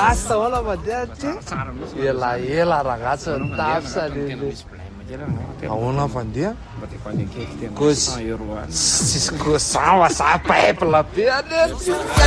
basta hola mandeha ty ela ragazzi ny tafsa ahoana fandeha tsisy kosa va sa peuple be ane